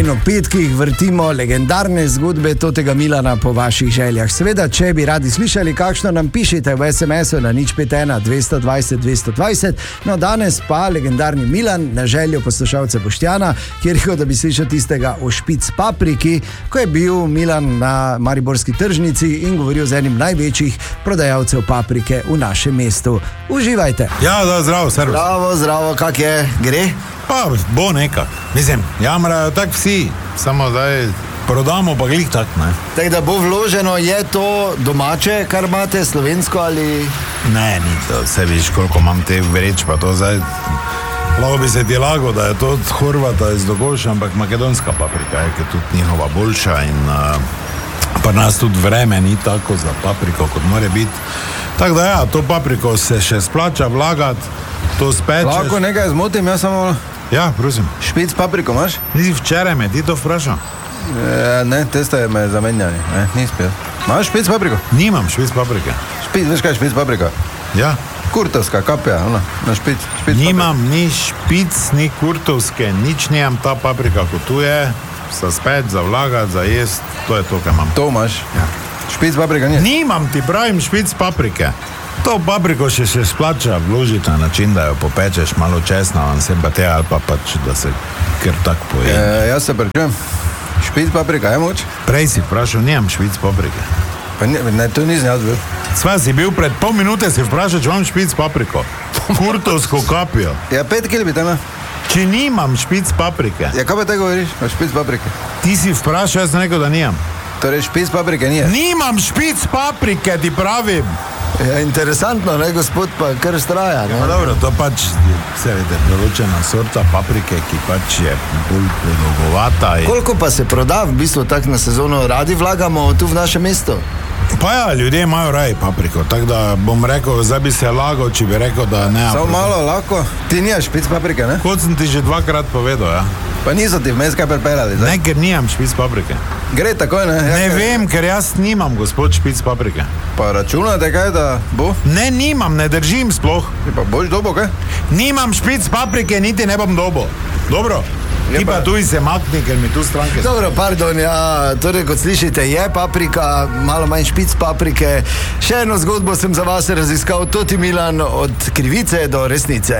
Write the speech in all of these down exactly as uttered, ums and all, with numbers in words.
In ob petkih vrtimo legendarne zgodbe Totega Milana po vaših željah. Seveda, če bi radi slišali kakšno, nam pišite v es em esu na nič pet ena dvesto dvajset dvesto dvajset. No, danes pa legendarni Milan na željo poslušalca Boštjana, kjer je rekel, da bi slišal tistega o špic papriki, ko je bil Milan na mariborski tržnici in govoril z enim največjih prodajalcev paprike v našem mestu. Uživajte. Ja, da, zdravo, servus. Zdravo, zdravo, kak je, gre? Pa, bo nekak. Mislim, jamrajo tak vsi, samo zdaj prodamo pa glih tak, ne. Tako da bo vloženo, je to domače, kar imate, slovensko ali... Ne, ni to, vse viš, koliko imam te vreč, pa to zdaj... Lahko bi se ti lago, da je to od Horvata iz Dogoša, ampak makedonska paprika je, ker tudi njihova boljša in... Uh, pa nas tudi vreme ni tako za papriko, kot more biti. Tako da ja, to papriko se še splača vlagati, to spečeš. Lahko nekaj zmotim, jaz samo... Ja, prosim. Špic papriko imaš? Nisi včeraj me, ti to vprašal? E, ne, te ste me zamenjali, ne, nisi pil. Imaš špic papriko? Nimam špic paprike. Špic, veš kaj je špic paprika? Ja. Kurtovska kapja, ona, na špic, špic Nimam paprika. Ni špic, ni kurtovske, nič nimam ta paprika, kot tu je, za speč, za vlagati, za jest, to je to, kaj imam. To imaš? Ja. Špic paprika ni? Nimam, ti pravim špic paprike. To papriko še se splača vložiti na način, da jo popečeš malo česna, on se pa te ali pa pač, da se ker tak poje. E, jaz se prečujem. Špic paprika je moč? Prej si vprašal, nimam špic paprike. Pa ne, ne to nisem jaz bil. Sva si bil pred pol minute, si vprašal, če imam špic papriko. Kurtovsko kapijo. Ja, pet kil bi tam. Če nimam špic paprike. Ja, kaj pa te govoriš o špic paprike? Ti si vprašal, jaz sem rekel, da nimam. Torej špic paprike nije? Nimam špic paprike, ti pravim. Ja, interesantno, ne, gospod, pa kar straja, ne? Ja, dobro, to pač, vse vete, določena sorta paprike, ki pač je bolj podolgovata. In... Koliko pa se proda v bistvu tak na sezono? Radi vlagamo tu v našem mestu? Pa ja, ljudje imajo raj papriko, tako da bom rekel, zdaj bi se lagal, če bi rekel, da ne. Samo malo lahko, ti nimaš špic paprike, ne? Kot sem ti že dvakrat povedal, ja. Pa niso ti vmes kaj pripeljali, zdaj? Ne, ker nimam špic paprike. Gre takoj, ne? Ja, ne kaj... vem, ker jaz nimam, gospod, špic paprike. Pa računate kaj, da bo? Ne, nimam, ne držim sploh. Ti pa boš dobo, kaj? Nimam špic paprike, niti ne bom dobo. Dobro? Ti pa tu se makni, ker mi tu stranke... Dobro, pardon, ja, torej, kot slišite, je paprika, malo manj špic paprike. Še eno zgodbo sem za vas raziskal, Toti Milan, od krivice do resnice.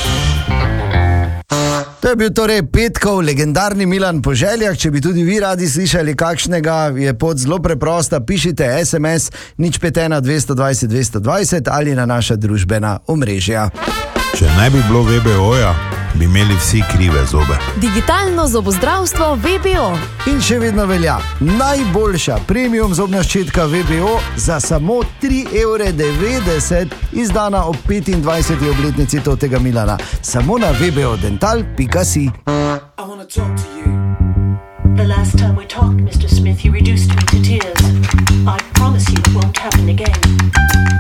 To je bil torej petkov legendarni Milan po željah. Če bi tudi vi radi slišali kakšnega, je pot zelo preprosta. Pišite es em es nič pet ena dvesto dvajset dvesto dvajset ali na naša družbena omrežja. Če ne bi bilo ve be oja, bi imeli vsi krive zobe. Digitalno zobozdravstvo ve be o. In še vedno velja najboljša premium zobna ščetka ve be o za samo tri evre devetdeset, izdana ob petindvajseti obletnici Totega Milana. Samo na ve be o dental pika si. I wanna talk to you. The last time we talked, mister Smith, you reduced me to tears.